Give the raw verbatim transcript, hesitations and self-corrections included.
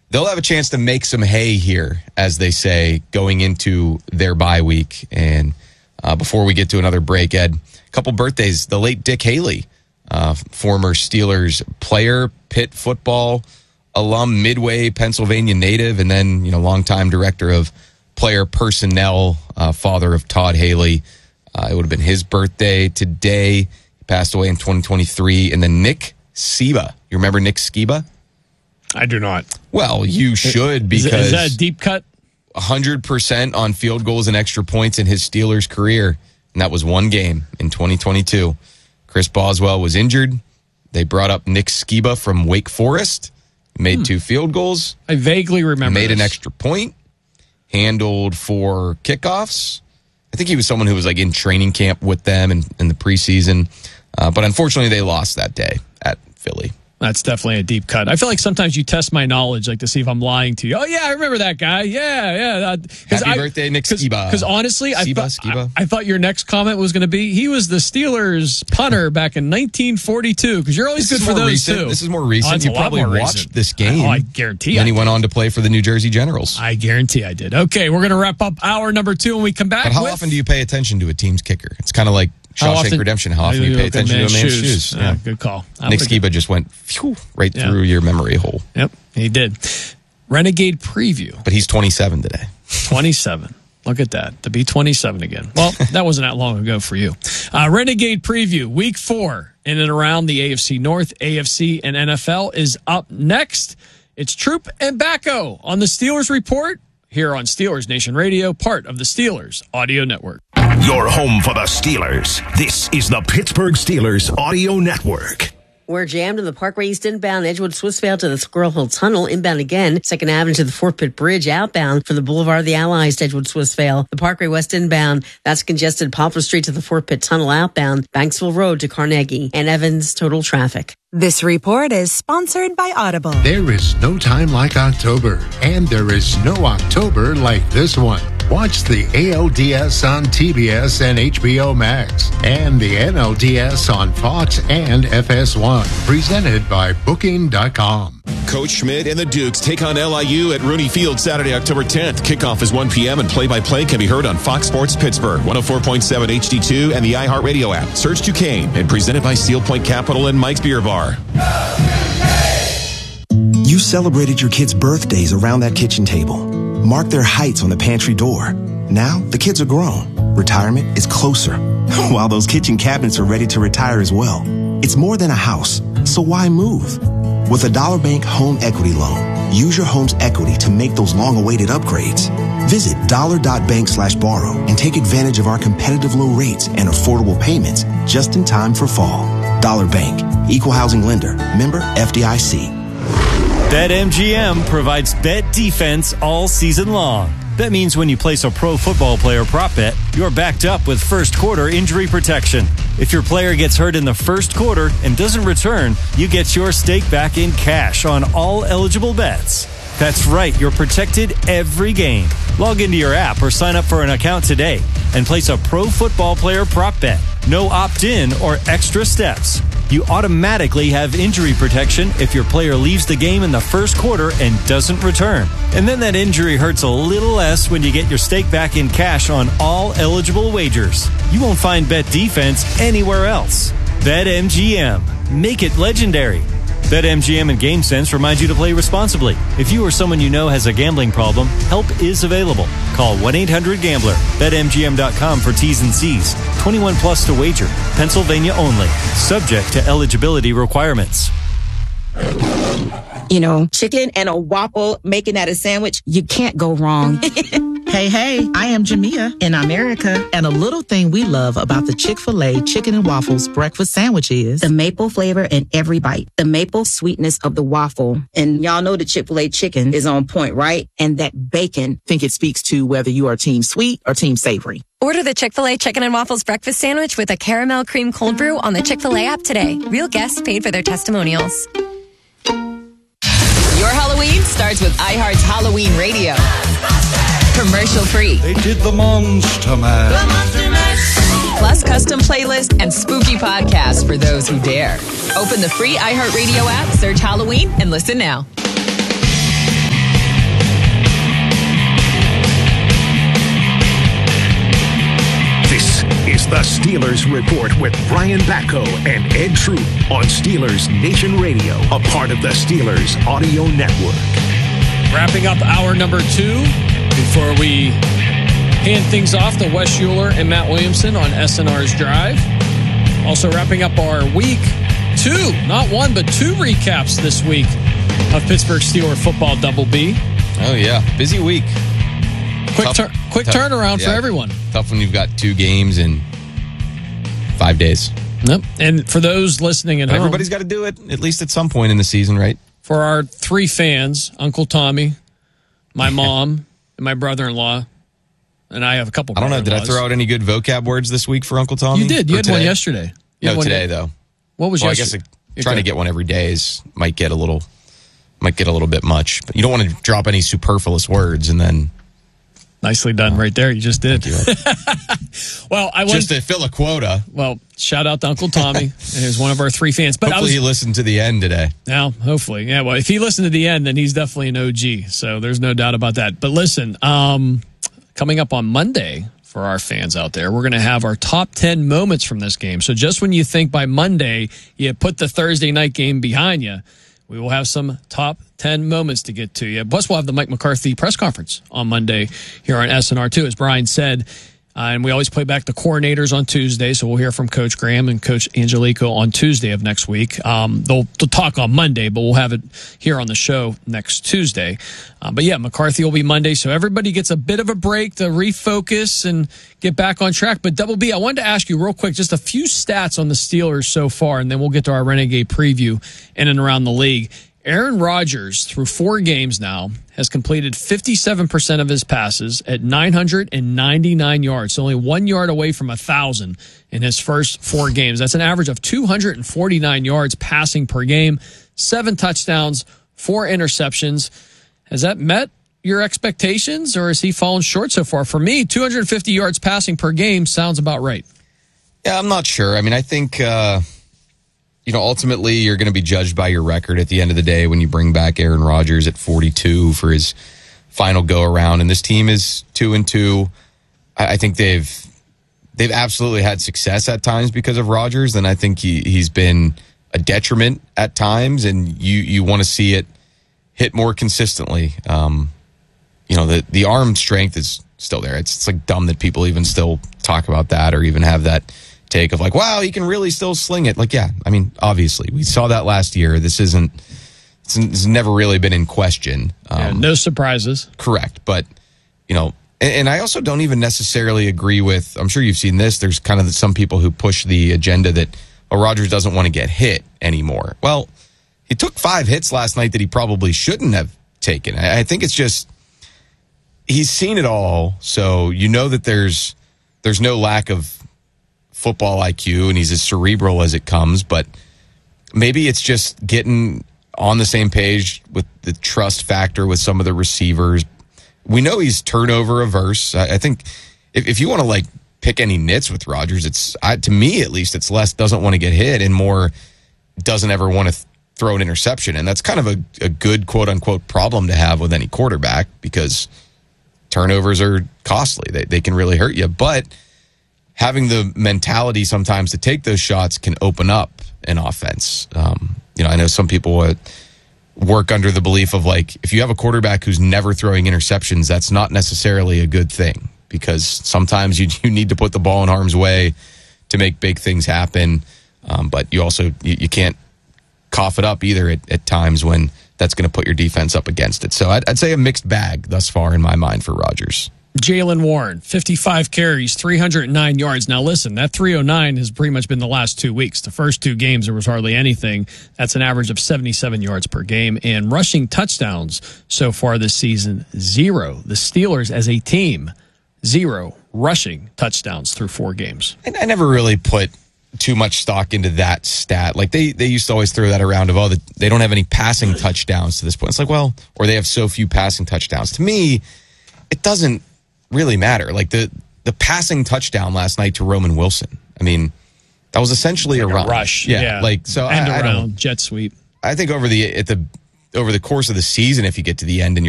they'll have a chance to make some hay here, as they say, going into their bye week. And uh, before we get to another break, Ed, a couple birthdays. The late Dick Haley, uh, former Steelers player, Pitt football alum, Midway, Pennsylvania native, and then, you know, longtime director of player personnel, uh, father of Todd Haley. Uh, it would have been his birthday today. He passed away in twenty twenty-three. And then Nick Skiba. You remember Nick Skiba? I do not. Well, you should, because Is, is that a deep cut? one hundred percent on field goals and extra points in his Steelers career. And that was one game in twenty twenty-two. Chris Boswell was injured. They brought up Nick Skiba from Wake Forest. Made hmm. two field goals. I vaguely remember Made this. an extra point. Handled for kickoffs. I think he was someone who was like in training camp with them in, in the preseason. Uh, but unfortunately, they lost that day at Philly. That's definitely a deep cut. I feel like sometimes you test my knowledge, like to see if I'm lying to you. Oh, yeah, I remember that guy. Yeah, yeah. Happy I, birthday, Nick Skiba. Because honestly, I, Skiba, thought, Skiba. I, I thought your next comment was going to be, he was the Steelers punter back in nineteen forty-two, because you're always this good for those, recent. too. This is more recent. Oh, you probably watched recent. this game. Oh, I guarantee Then I he did. went on to play for the New Jersey Generals. I guarantee I did. Okay, we're going to wrap up hour number two when we come back. But how with, often do you pay attention to a team's kicker? It's kind of like How Shawshank often, Redemption. How often do you pay attention to a man's shoes? shoes? Yeah, good call. Nick Skiba just went phew, right yeah. through your memory hole. Yep, he did. Renegade preview. But he's twenty-seven today. twenty-seven. Look at that. To be twenty-seven again. Well, that wasn't that long ago for you. Uh, Renegade preview, week four, in and around the A F C North, A F C, and N F L is up next. It's Troop and Bacco on the Steelers Report here on Steelers Nation Radio, part of the Steelers Audio Network. Your home for the Steelers. This is the Pittsburgh Steelers Audio Network. We're jammed in the Parkway East inbound, Edgewood Swissvale to the Squirrel Hill Tunnel, inbound again, Second Avenue to the Fort Pitt Bridge, outbound from the Boulevard of the Allies to Edgewood Swissvale. The Parkway West inbound, that's congested Poplar Street to the Fort Pitt Tunnel, outbound, Banksville Road to Carnegie, and Evans total traffic. This report is sponsored by Audible. There is no time like October, and there is no October like this one. Watch the A L D S on T B S and H B O Max, and the N L D S on Fox and F S one. Presented by Booking dot com. Coach Schmidt and the Dukes take on L I U at Rooney Field Saturday, October tenth. Kickoff is one p.m. and play-by-play can be heard on Fox Sports Pittsburgh, one oh four point seven H D two, and the iHeartRadio app. Search Duquesne and presented by Steel Point Capital and Mike's Beer Bar. You celebrated your kids' birthdays around that kitchen table. Marked their heights on the pantry door. Now the kids are grown. Retirement is closer. While those kitchen cabinets are ready to retire as well. It's more than a house, so why move? With a Dollar Bank home equity loan, use your home's equity to make those long-awaited upgrades. Visit dollar.bank slash borrow and take advantage of our competitive low rates and affordable payments just in time for fall. Dollar Bank, Equal Housing Lender, member F D I C. BetMGM provides bet defense all season long. That means when you place a pro football player prop bet, you're backed up with first quarter injury protection. If your player gets hurt in the first quarter and doesn't return, you get your stake back in cash on all eligible bets. That's right, you're protected every game. Log into your app or sign up for an account today and place a pro football player prop bet. No opt-in or extra steps. You automatically have injury protection if your player leaves the game in the first quarter and doesn't return. And then that injury hurts a little less when you get your stake back in cash on all eligible wagers. You won't find bet defense anywhere else. BetMGM. Make it legendary. BetMGM and GameSense remind you to play responsibly. If you or someone you know has a gambling problem, help is available. Call one eight hundred gambler. Bet M G M dot com for T's and C's. twenty-one plus to wager. Pennsylvania only. Subject to eligibility requirements. You know, chicken and a waffle, making that a sandwich, you can't go wrong. Hey, hey, I am Jamia in America, and a little thing we love about the Chick-fil-A Chicken and Waffles breakfast sandwich is the maple flavor in every bite, the maple sweetness of the waffle. And y'all know the Chick-fil-A chicken is on point, right? And that bacon. Think it speaks to whether you are team sweet or team savory. Order the Chick-fil-A Chicken and Waffles breakfast sandwich with a caramel cream cold brew on the Chick-fil-A app today. Real guests paid for their testimonials. Your Halloween starts with iHeart's Halloween Radio. Commercial free. They did the Monster Mash. The Monster Mash. Plus custom playlist and spooky podcasts for those who dare. Open the free iHeartRadio app, search Halloween, and listen now. Steelers Report with Brian Batko and Ed Troop on Steelers Nation Radio, a part of the Steelers Audio Network. Wrapping up hour number two before we hand things off to Wes Euler and Matt Williamson on S N R's Drive. Also wrapping up our week two, not one, but two recaps this week of Pittsburgh Steelers football double B. Oh, yeah. Busy week. Quick Tough, tur- quick tough, turnaround yeah, for everyone. Tough when you've got two games in five days. Yep. And for those listening at but home, everybody's got to do it at least at some point in the season, right? For our three fans, Uncle Tommy, my mom, and my brother-in-law, and I have a couple. I don't know. Did I throw out any good vocab words this week for Uncle Tommy? You did. You or had today? one yesterday. You No, one today ye- though. What was well, yesterday? I guess trying to get one every day is might get a little might get a little bit much. But you don't want to drop any superfluous words and then. Nicely done, right there. You just did. You. Well, I just to fill a quota. Well, shout out to Uncle Tommy. He's one of our three fans. But hopefully I was, he listened to the end today. Now, hopefully, yeah. Well, if he listened to the end, then he's definitely an O G. So there's no doubt about that. But listen, um, coming up on Monday for our fans out there, we're going to have our top ten moments from this game. So just when you think by Monday you put the Thursday night game behind you, we will have some top ten moments to get to you. Plus, we'll have the Mike McCarthy press conference on Monday here on S N R two, as Brian said. Uh, and we always play back the coordinators on Tuesday, so we'll hear from Coach Graham and Coach Angelico on Tuesday of next week. Um, they'll, they'll talk on Monday, but we'll have it here on the show next Tuesday. Uh, but yeah, McCarthy will be Monday, so everybody gets a bit of a break to refocus and get back on track. But Double B, I wanted to ask you real quick, just a few stats on the Steelers so far, and then we'll get to our Renegade preview in and around the league. Aaron Rodgers, through four games now, has completed fifty-seven percent of his passes at nine hundred ninety-nine yards, so only one yard away from one thousand in his first four games. That's an average of two hundred forty-nine yards passing per game, seven touchdowns, four interceptions. Has that met your expectations, or has he fallen short so far? For me, two hundred fifty yards passing per game sounds about right. Yeah, I'm not sure. I mean, I think... Uh... You know, ultimately, you're going to be judged by your record at the end of the day when you bring back Aaron Rodgers at forty-two for his final go around. And this team is two and two. I think they've they've absolutely had success at times because of Rodgers, and I think he he's been a detriment at times. And you you want to see it hit more consistently. Um, you know, the the arm strength is still there. It's, it's like dumb that people even still talk about that or even have that take of like, wow, he can really still sling it. Like, yeah, I mean, obviously, we saw that last year. This isn't, it's, it's never really been in question. Um, yeah, no surprises. Correct. But, you know, and, and I also don't even necessarily agree with, I'm sure you've seen this, there's kind of some people who push the agenda that, oh, Rodgers doesn't want to get hit anymore. Well, he took five hits last night that he probably shouldn't have taken. I, I think it's just, he's seen it all. So you know that there's there's no lack of football I Q, and he's as cerebral as it comes, but maybe it's just getting on the same page with the trust factor with some of the receivers. We know he's turnover averse. I, I think if, if you want to like pick any nits with Rodgers, it's I, to me at least it's less doesn't want to get hit and more doesn't ever want to th- throw an interception, and that's kind of a, a good quote unquote problem to have with any quarterback because turnovers are costly. They they can really hurt you, but having the mentality sometimes to take those shots can open up an offense. Um, you know, I know some people uh, work under the belief of like, if you have a quarterback who's never throwing interceptions, that's not necessarily a good thing because sometimes you, you need to put the ball in harm's way to make big things happen. Um, but you also, you, you can't cough it up either at, at times when that's going to put your defense up against it. So I'd, I'd say a mixed bag thus far in my mind for Rodgers. Jaylen Warren, fifty-five carries, three hundred nine yards. Now, listen, that three oh nine has pretty much been the last two weeks. The first two games, there was hardly anything. That's an average of seventy-seven yards per game. And rushing touchdowns so far this season, zero. The Steelers as a team, zero rushing touchdowns through four games. And I never really put too much stock into that stat. Like, they, they used to always throw that around of, oh, the, they don't have any passing touchdowns to this point. It's like, well, or they have so few passing touchdowns. To me, it doesn't really matter. Like the the passing touchdown last night to Roman Wilson. I mean, that was essentially like a, run. a rush. Yeah, yeah. Like so End I, I around, don't jet sweep. I think over the at the over the course of the season, if you get to the end and you're